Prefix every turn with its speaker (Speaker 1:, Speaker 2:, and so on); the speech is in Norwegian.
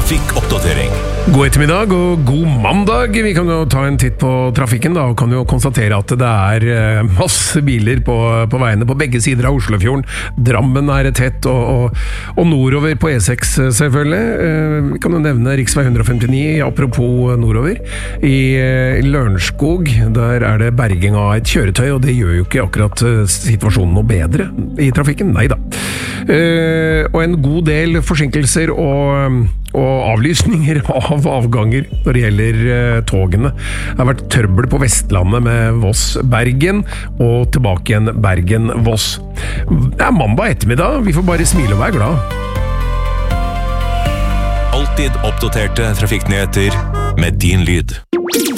Speaker 1: Trafikkoppdatering.
Speaker 2: God ettermiddag og god mandag. Vi kan jo ta en titt på trafikken da, og kan jo konstatere at det er masse biler på veiene på begge sider av Oslofjorden. Drammen er tett, og nordover på E6 selvfølgelig. Vi kan jo nevne riksvei 159, apropos nordover. I Lørenskog, der er det berging av et kjøretøy, og det gjør jo ikke akkurat situasjonen noe bedre i trafikken. Neida. Og en god del forsinkelser og avlysninger av avganger når det gjelder togene. Det har vært trøbbel på Vestlandet med Voss-Bergen og tilbake igjen Bergen-Voss. Det er mandag ettermiddag, vi får bare smile og være glad.
Speaker 1: Alltid oppdaterte trafikknyheter med din lyd.